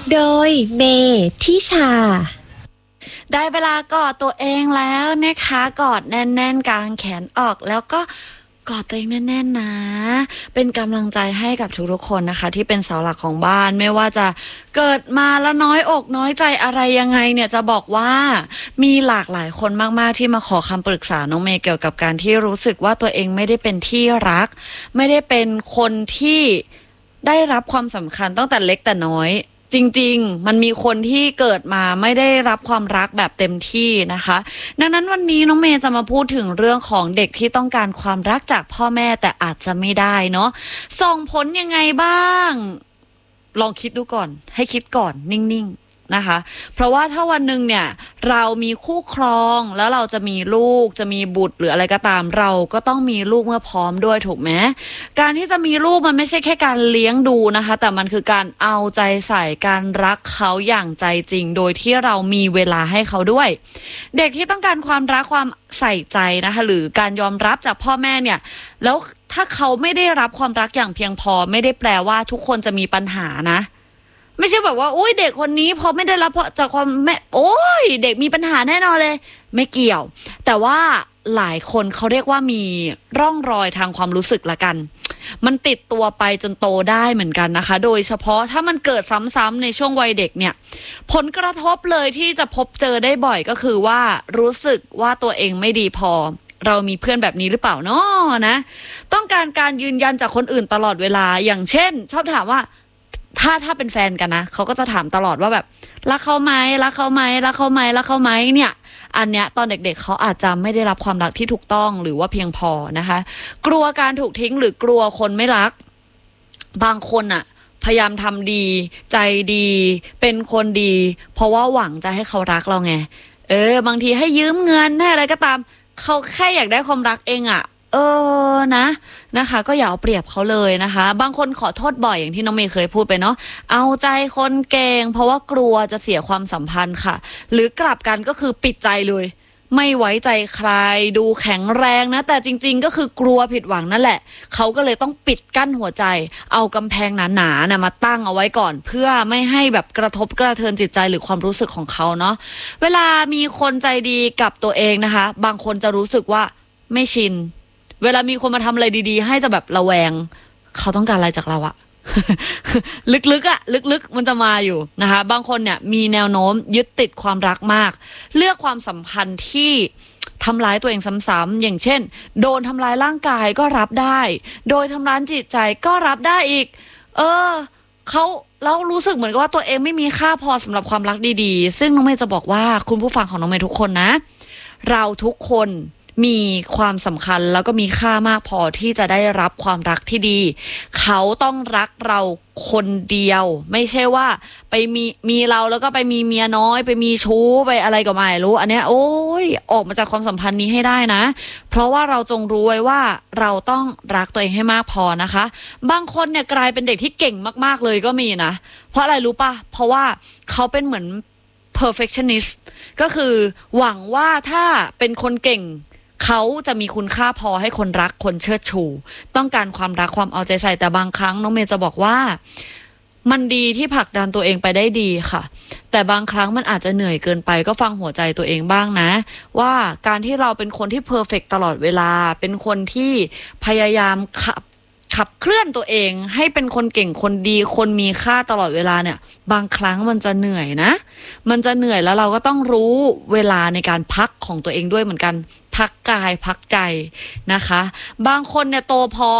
โดยเมทิชาได้เวลากอดตัวเองแล้วนะคะกอดแน่นๆกางแขนออกแล้วก็กอดตัวเองแน่นๆนะเป็นกำลังใจให้กับทุกๆคนนะคะที่เป็นเสาหลักของบ้านไม่ว่าจะเกิดมาแล้วน้อยอกน้อยใจอะไรยังไงเนี่ยจะบอกว่ามีหลากหลายคนมากๆที่มาขอคำปรึกษาน้องเมย์เกี่ยวกับการที่รู้สึกว่าตัวเองไม่ได้เป็นที่รักไม่ได้เป็นคนที่ได้รับความสำคัญตั้งแต่เล็กแต่น้อยจริงๆมันมีคนที่เกิดมาไม่ได้รับความรักแบบเต็มที่นะคะดังนั้นวันนี้น้องเมย์จะมาพูดถึงเรื่องของเด็กที่ต้องการความรักจากพ่อแม่แต่อาจจะไม่ได้เนาะส่งผลยังไงบ้างลองคิดดูก่อนให้คิดก่อนนิ่งๆนะคะเพราะว่าถ้าวันหนึ่งเนี่ยเรามีคู่ครองแล้วเราจะมีลูกจะมีบุตรหรืออะไรก็ตามเราก็ต้องมีลูกเมื่อพร้อมด้วยถูกไหมการที่จะมีลูกมันไม่ใช่แค่การเลี้ยงดูนะคะแต่มันคือการเอาใจใส่การรักเขาอย่างใจจริงโดยที่เรามีเวลาให้เขาด้วยเด็กที่ต้องการความรักความใส่ใจนะคะหรือการยอมรับจากพ่อแม่เนี่ยแล้วถ้าเขาไม่ได้รับความรักอย่างเพียงพอไม่ได้แปลว่าทุกคนจะมีปัญหานะไม่ใช่แบบว่าโอ้ยเด็กคนนี้พอไม่ได้รับจากความแม่โอ้ยเด็กมีปัญหาแน่นอนเลยไม่เกี่ยวแต่ว่าหลายคนเขาเรียกว่ามีร่องรอยทางความรู้สึกละกันมันติดตัวไปจนโตได้เหมือนกันนะคะโดยเฉพาะถ้ามันเกิดซ้ำๆในช่วงวัยเด็กเนี่ยผลกระทบเลยที่จะพบเจอได้บ่อยก็คือว่ารู้สึกว่าตัวเองไม่ดีพอเรามีเพื่อนแบบนี้หรือเปล่าเนาะนะต้องการยืนยันจากคนอื่นตลอดเวลาอย่างเช่นชอบถามว่าถ้าเป็นแฟนกันนะเขาก็จะถามตลอดว่าแบบรักเขาไหมรักเขาไหมรักเขาไหมรักเขาไหมเนี่ยอันเนี้ยตอนเด็กๆเขาอาจจะไม่ได้รับความรักที่ถูกต้องหรือว่าเพียงพอนะคะกลัวการถูกทิ้งหรือกลัวคนไม่รักบางคนอะพยายามทำดีใจดีเป็นคนดีเพราะว่าหวังจะให้เขารักเราไงบางทีให้ยืมเงินให้อะไรก็ตามเขาแค่อยากได้ความรักเองอะนะคะก็อย่าเอาเปรียบเขาเลยนะคะบางคนขอโทษบ่อยอย่างที่น้องเมย์เคยพูดไปเนาะเอาใจคนเก่งเพราะว่ากลัวจะเสียความสัมพันธ์ค่ะหรือกลับกันก็คือปิดใจเลยไม่ไว้ใจใครดูแข็งแรงนะแต่จริงๆก็คือกลัวผิดหวังนั่นแหละเขาก็เลยต้องปิดกั้นหัวใจเอากำแพงหนาๆนะมาตั้งเอาไว้ก่อนเพื่อไม่ให้แบบกระทบกระเทือนจิตใจหรือความรู้สึกของเขาเนาะเวลามีคนใจดีกับตัวเองนะคะบางคนจะรู้สึกว่าไม่ชินเวลามีคนมาทำอะไรดีๆให้จะแบบระแวงเขาต้องการอะไรจากเราอะ ลึกๆอะลึกๆมันจะมาอยู่นะคะบางคนเนี่ยมีแนวโน้มยึดติดความรักมากเลือกความสัมพันธ์ที่ทำร้ายตัวเองซ้ำๆอย่างเช่นโดนทำร้ายร่างกายก็รับได้โดยทำร้ายจิตใจก็รับได้อีกเขาแล้วรู้สึกเหมือนกับว่าตัวเองไม่มีค่าพอสำหรับความรักดีๆซึ่งน้องเมย์จะบอกว่าคุณผู้ฟังของน้องเมย์ทุกคนนะเราทุกคนมีความสำคัญแล้วก็มีค่ามากพอที่จะได้รับความรักที่ดีเขาต้องรักเราคนเดียวไม่ใช่ว่าไปมีเราแล้วก็ไปมีเมียน้อยไปมีชู้ไปอะไรก็ไม่รู้อันเนี้ยโอ้ยออกมาจากความสัมพันธ์นี้ให้ได้นะเพราะว่าเราจงรู้ไว้ว่าเราต้องรักตัวเองให้มากพอนะคะบางคนเนี่ยกลายเป็นเด็กที่เก่งมากๆเลยก็มีนะเพราะอะไรรู้ป่ะเพราะว่าเขาเป็นเหมือน perfectionist ก็คือหวังว่าถ้าเป็นคนเก่งเขาจะมีคุณค่าพอให้คนรักคนเชิดชูต้องการความรักความเอาใจใส่แต่บางครั้งน้องเมย์จะบอกว่ามันดีที่ผลักดันตัวเองไปได้ดีค่ะแต่บางครั้งมันอาจจะเหนื่อยเกินไปก็ฟังหัวใจตัวเองบ้างนะว่าการที่เราเป็นคนที่เพอร์เฟกต์ตลอดเวลาเป็นคนที่พยายามขับเคลื่อนตัวเองให้เป็นคนเก่งคนดีคนมีค่าตลอดเวลาเนี่ยบางครั้งมันจะเหนื่อยนะมันจะเหนื่อยแล้วเราก็ต้องรู้เวลาในการพักของตัวเองด้วยเหมือนกันพักกายพักใจนะคะบางคนเนี่ยโตพอ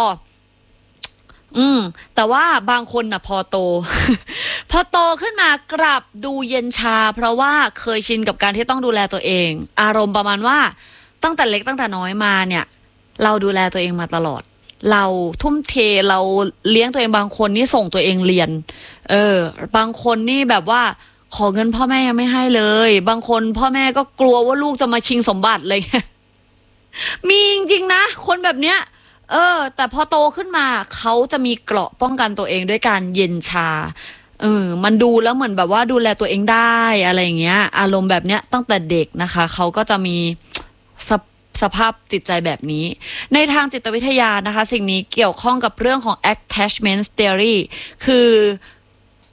แต่ว่าบางคนน่ะพอโต พอโตขึ้นมากลับดูเย็นชาเพราะว่าเคยชินกับการที่ต้องดูแลตัวเองอารมณ์ประมาณว่าตั้งแต่เล็กตั้งแต่น้อยมาเนี่ยเราดูแลตัวเองมาตลอดเราทุ่มเทเราเลี้ยงตัวเองบางคนนี่ส่งตัวเองเรียนบางคนนี่แบบว่าขอเงินพ่อแม่ยังไม่ให้เลยบางคนพ่อแม่ก็กลัวว่าลูกจะมาชิงสมบัติเลย มีจริงๆนะคนแบบเนี้ยแต่พอโตขึ้นมาเขาจะมีเกราะป้องกันตัวเองด้วยการเย็นชามันดูแล้วเหมือนแบบว่าดูแลตัวเองได้อะไรอย่างเงี้ยอารมณ์แบบเนี้ยตั้งแต่เด็กนะคะเขาก็จะมีสภาพจิตใจแบบนี้ในทางจิตวิทยานะคะสิ่งนี้เกี่ยวข้องกับเรื่องของ attachment theory คือ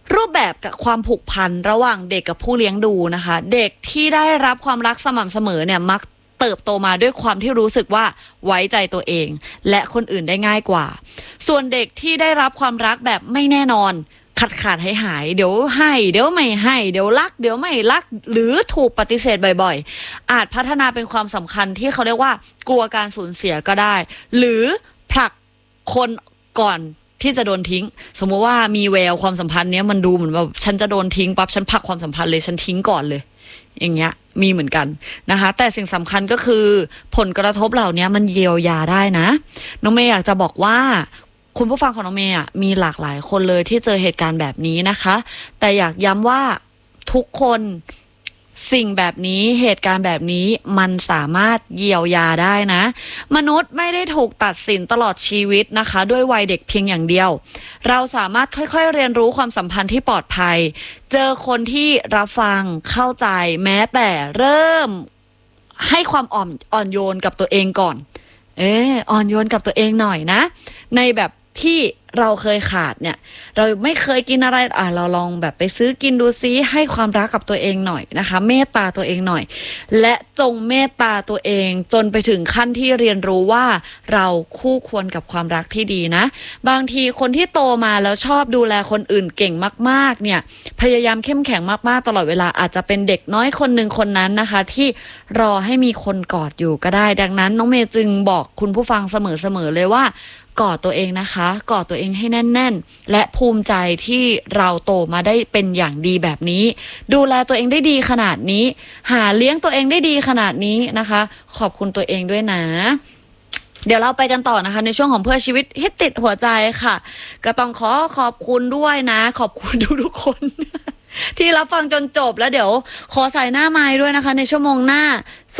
รูปแบบกับความผูกพันระหว่างเด็กกับผู้เลี้ยงดูนะคะเด็กที่ได้รับความรักสม่ำเสมอเนี่ยมักเติบโตมาด้วยความที่รู้สึกว่าไว้ใจตัวเองและคนอื่นได้ง่ายกว่าส่วนเด็กที่ได้รับความรักแบบไม่แน่นอนขาดหายเดี๋ยวให้เดี๋ยวไม่ให้เดี๋ยวรักเดี๋ยวไม่รักหรือถูกปฏิเสธบ่อยๆอาจพัฒนาเป็นความสำคัญที่เขาเรียกว่ากลัวการสูญเสียก็ได้หรือผลักคนก่อนที่จะโดนทิ้งสมมติว่ามีแววความสัมพันธ์เนี้ยมันดูเหมือนแบบฉันจะโดนทิ้งปั๊บฉันผลักความสัมพันธ์เลยฉันทิ้งก่อนเลยอย่างเงี้ยมีเหมือนกันนะคะแต่สิ่งสำคัญก็คือผลกระทบเหล่านี้มันเยียวยาได้นะน้องเมย์อยากจะบอกว่าคุณผู้ฟังของน้องเมย์มีหลากหลายคนเลยที่เจอเหตุการณ์แบบนี้นะคะแต่อยากย้ำว่าทุกคนสิ่งแบบนี้เหตุการณ์แบบนี้มันสามารถเยียวยาได้นะมนุษย์ไม่ได้ถูกตัดสินตลอดชีวิตนะคะด้วยวัยเด็กเพียงอย่างเดียวเราสามารถค่อยๆเรียนรู้ความสัมพันธ์ที่ปลอดภัยเจอคนที่รับฟังเข้าใจแม้แต่เริ่มให้ความอ่อนโยนกับตัวเองก่อนอ่อนโยนกับตัวเองหน่อยนะในแบบที่เราเคยขาดเนี่ยเราไม่เคยกินอะไรเราลองแบบไปซื้อกินดูซิให้ความรักกับตัวเองหน่อยนะคะเมตตาตัวเองหน่อยและจงเมตตาตัวเองจนไปถึงขั้นที่เรียนรู้ว่าเราคู่ควรกับความรักที่ดีนะบางทีคนที่โตมาแล้วชอบดูแลคนอื่นเก่งมากๆเนี่ยพยายามเข้มแข็งมากๆตลอดเวลาอาจจะเป็นเด็กน้อยคนหนึ่งคนนั้นนะคะที่รอให้มีคนกอดอยู่ก็ได้ดังนั้นน้องเมย์จึงบอกคุณผู้ฟังเสมอเลยว่ากอดตัวเองนะคะกอดตัวเองให้แน่นๆและภูมิใจที่เราโตมาได้เป็นอย่างดีแบบนี้ดูแลตัวเองได้ดีขนาดนี้หาเลี้ยงตัวเองได้ดีขนาดนี้นะคะขอบคุณตัวเองด้วยนะเดี๋ยวเราไปกันต่อนะคะในช่วงของเพื่อชีวิตฮิตติดหัวใจค่ะก็ต้องขอบคุณด้วยนะขอบคุณทุกคน ที่รับฟังจนจบแล้วเดี๋ยวขอใส่หน้าไมค์ด้วยนะคะในชั่วโมงหน้า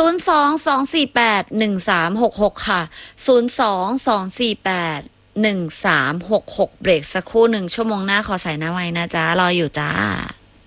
022481366ค่ะ022481366เบรกสักครู่1ชั่วโมงหน้าขอใส่หน้าไมค์นะจ๊ะรออยู่จ้า